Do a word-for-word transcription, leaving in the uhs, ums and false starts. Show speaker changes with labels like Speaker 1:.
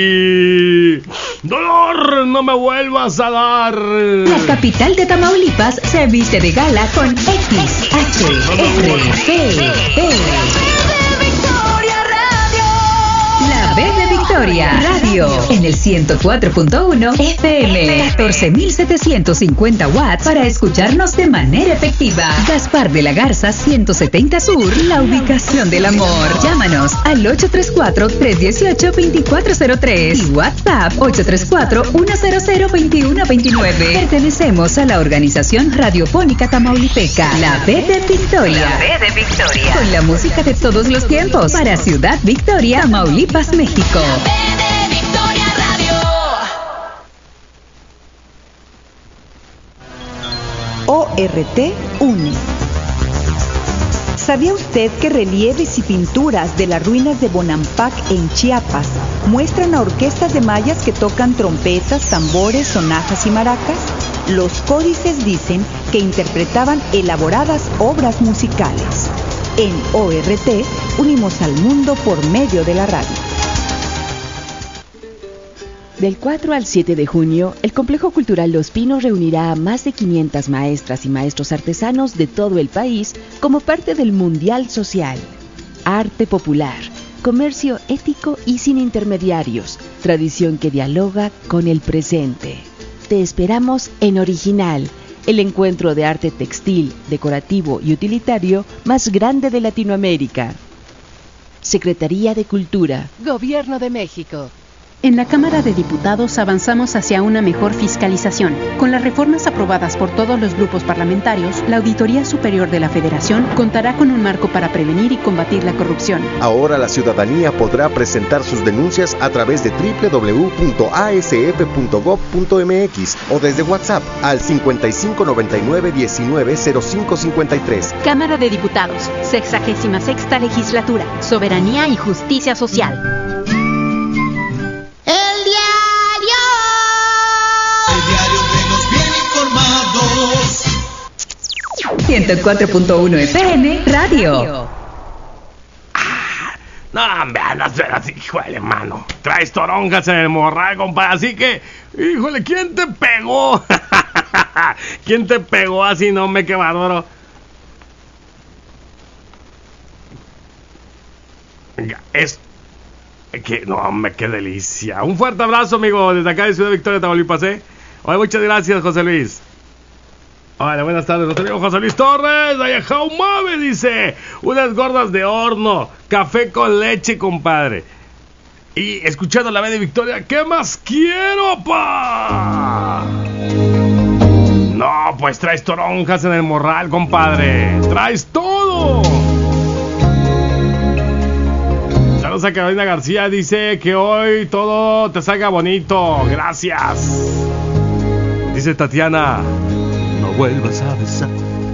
Speaker 1: Dolor, no me vuelvas a dar.
Speaker 2: La capital de Tamaulipas se viste de gala con X H R P P. La B de Victoria Radio en el ciento cuatro punto uno F M, catorce mil setecientos cincuenta watts para escucharnos de manera efectiva. Gaspar de la Garza ciento setenta Sur, la ubicación del amor. Llámanos al ocho tres cuatro, tres uno ocho, dos cuatro cero tres y WhatsApp ocho tres cuatro, uno cero cero, dos uno dos nueve. Pertenecemos a la organización radiofónica tamaulipeca, la B de Victoria. La B de Victoria. Con la música de todos los tiempos para Ciudad Victoria, Tamaulipas, México.
Speaker 3: O R T une. ¿Sabía usted que relieves y pinturas de las ruinas de Bonampak en Chiapas muestran a orquestas de mayas que tocan trompetas, tambores, sonajas y maracas? Los códices dicen que interpretaban elaboradas obras musicales. En O R T unimos al mundo por medio de la radio.
Speaker 4: Del cuatro al siete de junio, el Complejo Cultural Los Pinos reunirá a más de quinientas maestras y maestros artesanos de todo el país como parte del Mundial Social. Arte popular, comercio ético y sin intermediarios, tradición que dialoga con el presente. Te esperamos en Original, el encuentro de arte textil, decorativo y utilitario más grande de Latinoamérica. Secretaría de Cultura, Gobierno de México.
Speaker 5: En la Cámara de Diputados avanzamos hacia una mejor fiscalización. Con las reformas aprobadas por todos los grupos parlamentarios, la Auditoría Superior de la Federación contará con un marco para prevenir y combatir la corrupción.
Speaker 6: Ahora la ciudadanía podrá presentar sus denuncias a través de doble u doble u doble u punto a s f punto gob punto m x o desde WhatsApp al cincuenta y cinco noventa y nueve diecinueve cero cinco cincuenta y tres.
Speaker 5: Cámara de Diputados, sexagésima sexta legislatura, soberanía y justicia social.
Speaker 2: ciento cuatro punto uno F M Radio.
Speaker 1: Ah, no, hombre, andas así, híjole, mano. Traes toronjas en el morral, compadre. Así que, híjole, ¿quién te pegó? ¿Quién te pegó así, no me quemadoro? Es que, no, hombre, qué delicia. Un fuerte abrazo, amigo, desde acá de Ciudad Victoria, Tamaulipas, ¿eh? Oye, muchas gracias, José Luis. Hola, buenas tardes, nuestro amigo José Luis Torres. Ayajao Mave dice: unas gordas de horno, café con leche, compadre. Y escuchando la B de Victoria, ¿qué más quiero, pa? No, pues traes toronjas en el morral, compadre. Traes todo. Saludos a Carolina García, dice que hoy todo te salga bonito. Gracias. Dice Tatiana: no vuelvas a besar